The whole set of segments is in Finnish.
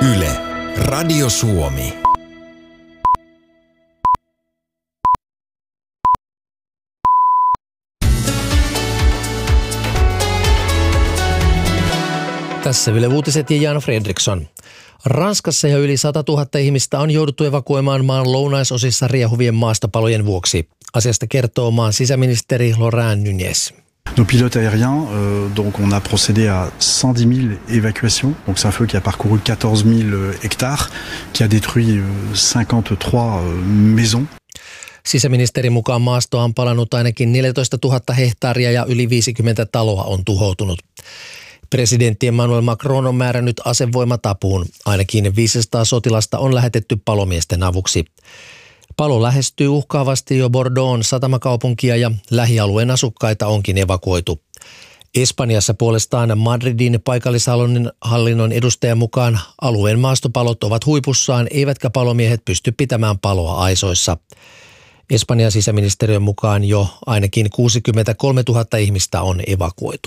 Yle, Radio Suomi. Tässä Yle Uutiset ja Jan Fredriksson. Ranskassa jo yli 100 000 ihmistä on jouduttu evakuoimaan maan lounaisosissa riehuvien maastopalojen vuoksi. Asiasta kertoo maan sisäministeri Laurent Nunez. Nos pilotes aériens, donc on a procédé à 110 000 évacuations. Donc c'est un feu qui a parcouru 14 000 hectares, qui a détruit 53 maisons. Sisäministerin mukaan maastoa on palannut ainakin 14 000 hehtaaria ja yli 50 taloa on tuhoutunut. Presidentti Emmanuel Macron on määrännyt asevoimat apuun. Ainakin 500 sotilasta on lähetetty palomiesten avuksi. Palo lähestyy uhkaavasti jo Bordeaux'n satamakaupunkia ja lähialueen asukkaita onkin evakuoitu. Espanjassa puolestaan Madridin paikallishallinnon edustajan mukaan alueen maastopalot ovat huipussaan, eivätkä palomiehet pysty pitämään paloa aisoissa. Espanjan sisäministeriön mukaan jo ainakin 63 000 ihmistä on evakuoitu.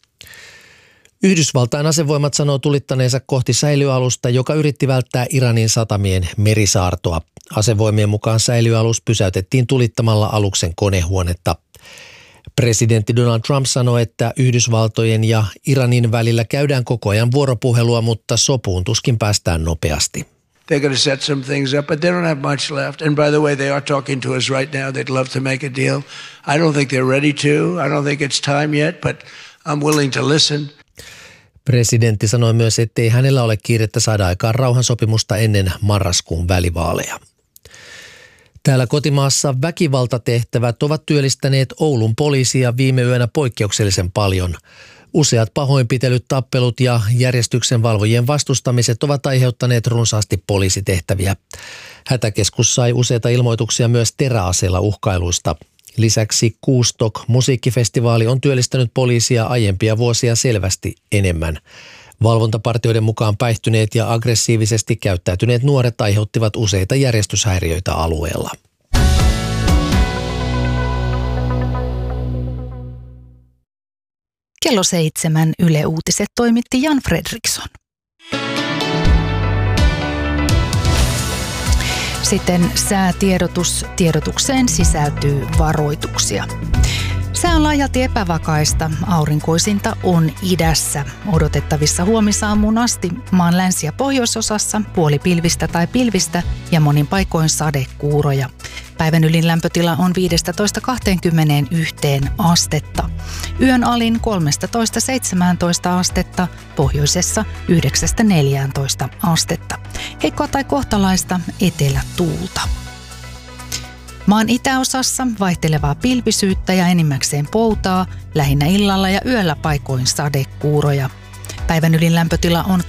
Yhdysvaltain asevoimat sanoo tulittaneensa kohti säilyalusta, joka yritti välttää Iranin satamien merisaartoa. Asevoimien mukaan säilyalus pysäytettiin tulittamalla aluksen konehuonetta. Presidentti Donald Trump sanoi, että Yhdysvaltojen ja Iranin välillä käydään koko ajan vuoropuhelua, mutta sopuun tuskin päästään nopeasti. They're going to set some things up, but they don't have much left. And by the way, they are talking to us right now. They'd love to make a deal. I don't think they're ready to. I don't think it's time yet, but I'm willing to listen. Presidentti sanoi myös, ettei hänellä ole kiirettä saada aikaan rauhansopimusta ennen marraskuun välivaaleja. Täällä kotimaassa väkivaltatehtävät ovat työllistäneet Oulun poliisia viime yönä poikkeuksellisen paljon. Useat pahoinpitelyt, tappelut ja järjestyksenvalvojien vastustamiset ovat aiheuttaneet runsaasti poliisitehtäviä. Hätäkeskus sai useita ilmoituksia myös teräaseella uhkailuista. Lisäksi Kuustok musiikkifestivaali on työllistänyt poliisia aiempia vuosia selvästi enemmän. Valvontapartioiden mukaan päihtyneet ja aggressiivisesti käyttäytyneet nuoret aiheuttivat useita järjestyshäiriöitä alueella. Kello 7 Yle Uutiset toimitti Jan Fredriksson. Sitten säätiedotus. Tiedotukseen sisältyy varoituksia. Sää on laajalti epävakaista. Aurinkoisinta on idässä. Odotettavissa huomisaamuun asti maan länsi- ja pohjoisosassa puolipilvistä tai pilvistä ja monin paikoin sadekuuroja. Päivän ylin lämpötila on 15–21 astetta. Yön alin 13–17 astetta, pohjoisessa 9–14 astetta. Heikkoa tai kohtalaista etelätuulta. Maan itäosassa vaihtelevaa pilvisyyttä ja enimmäkseen poutaa, lähinnä illalla ja yöllä paikoin sadekuuroja. Päivän ylin lämpötila on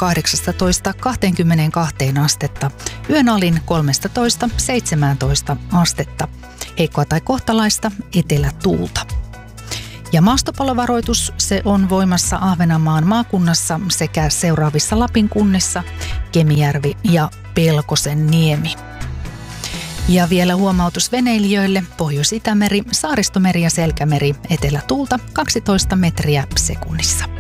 18–22 astetta, yön alin 13–17 astetta. Heikkoa tai kohtalaista etelätuulta. Ja maastopalovaroitus, se on voimassa Ahvenanmaan maakunnassa sekä seuraavissa Lapin kunnissa, Kemijärvi ja Pelkosenniemi. Ja vielä huomautus veneilijöille: Pohjois-Itämeri, Saaristomeri ja Selkämeri, etelätuulta 12 metriä sekunnissa.